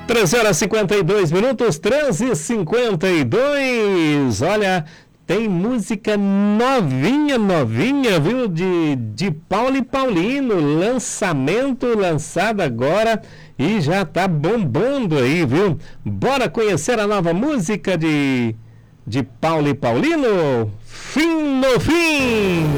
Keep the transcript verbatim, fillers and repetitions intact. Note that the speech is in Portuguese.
treze horas e cinquenta e dois minutos, treze e cinquenta e dois. Olha, tem música novinha, novinha, viu? De, de Paulo e Paulino, lançamento lançado agora e já tá bombando aí, viu? Bora conhecer a nova música de, de Paulo e Paulino? Fim no Fim!